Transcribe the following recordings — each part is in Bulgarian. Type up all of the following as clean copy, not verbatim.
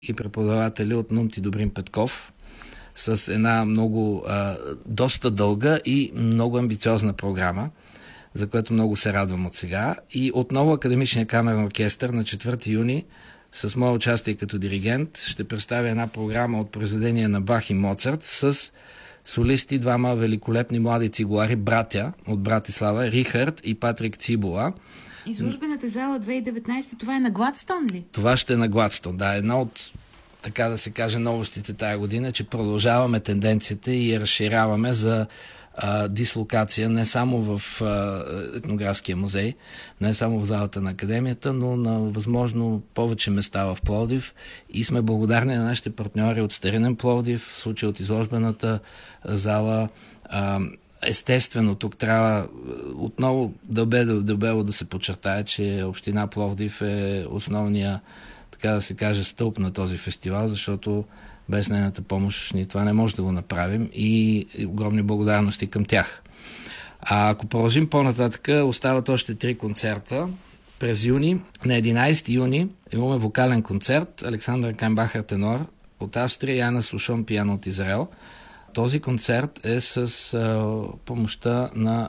и преподаватели от Нунти Добрин Петков с една много, доста дълга и много амбициозна програма, за което много се радвам от сега. И отново Академичния камерен оркестър на 4 юни с мое участие като диригент ще представя една програма от произведения на Бах и Моцарт с солисти, двама великолепни млади цигулари, братя от Братислава, Рихард и Патрик Цибула. Изложбената зала 2019, това е на Гладстон ли? Това ще е на Гладстон, да. Една от, така да се каже, новостите тая година, че продължаваме тенденцията и я разширяваме за дислокация не само в етнографския музей, не само в залата на Академията, но на възможно повече места в Пловдив, и сме благодарни на нашите партньори от Старинен Пловдив, в случай от изложбената зала. Естествено, тук трябва отново дебело да се подчертае, че община Пловдив е основния, така да се каже, стълб на този фестивал, защото без нейната помощ ние това не може да го направим, и огромни благодарности към тях. Ако продължим по-нататък, остават още 3 концерта. През юни, на 11 юни имаме вокален концерт. Александър Камбахер тенор от Австрия и Яна Слушон пиано от Израел. Този концерт е с помощта на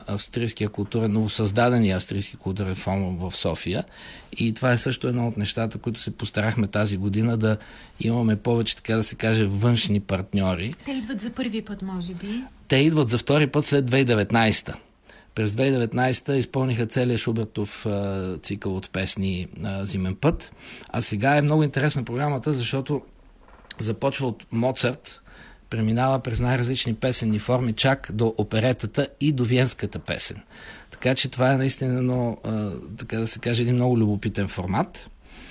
новосъздадения австрийски културен фонд в София. И това е също едно от нещата, които се постарахме тази година, да имаме повече, така да се каже, външни партньори. Те идват за първи път, може би? Те идват за втори път след 2019. През 2019 изпълниха целия Шубертов цикъл от песни Зимен път. А сега е много интересна програмата, защото започва от Моцарт, преминава през най-различни песенни форми, чак до оперетата и до виенската песен. Така че това е наистина, така да се каже, един много любопитен формат.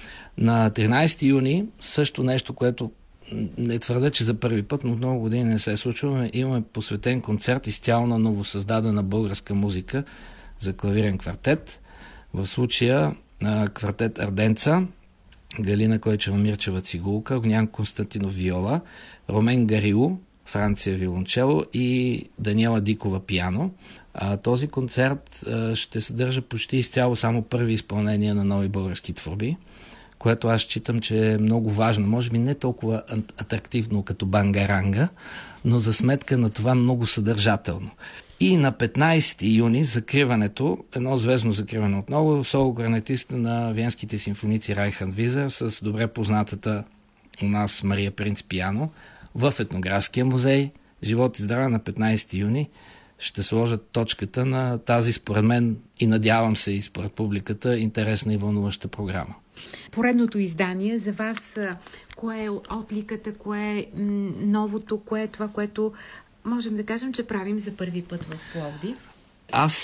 На 13 юни също нещо, което не твърда, че за първи път, но от много години не се е случвало, имаме посветен концерт изцяло на новосъздадена българска музика за клавирен квартет. В случая квартет Арденца, Галина Койчева-Мирчева цигулка, Огнян Константинов виола, Ромен Гариу, Франция виолончело и Даниела Дикова пиано. Този концерт ще съдържа почти изцяло само първи изпълнения на нови български творби, което аз считам, че е много важно. Може би не толкова атрактивно като Бангаранга, но за сметка на това много съдържателно. И на 15 юни закриването, едно звездно закриване отново, соло-кларнетист на виенските симфоници Райхард Визер с добре познатата у нас Мария Принц пиано в Етнографския музей. Живот и здраве, на 15 юни ще сложат точката на тази, според мен, и надявам се и според публиката, интересна и вълнуваща програма. Поредното издание за вас, кое е отликата, кое е новото, кое е това, което можем да кажем, че правим за първи път в Пловдив? Аз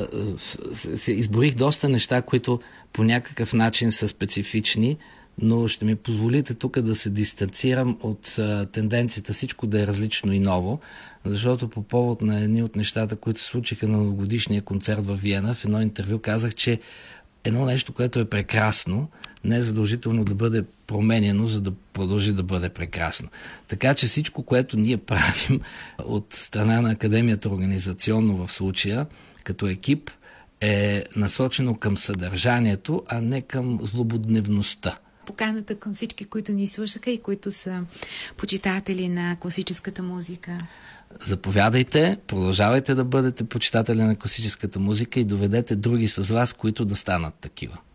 се изборих доста неща, които по някакъв начин са специфични, но ще ми позволите тук да се дистанцирам от тенденцията всичко да е различно и ново, защото по повод на едни от нещата, които се случиха на годишния концерт в Виена, в едно интервю казах, че едно нещо, което е прекрасно, не е задължително да бъде променено, за да продължи да бъде прекрасно. Така че всичко, което ние правим от страна на Академията организационно в случая, като екип, е насочено към съдържанието, а не към злободневността. Поканата към всички, които ни слушаха и които са почитатели на класическата музика. Заповядайте, продължавайте да бъдете почитатели на класическата музика и доведете други с вас, които да станат такива.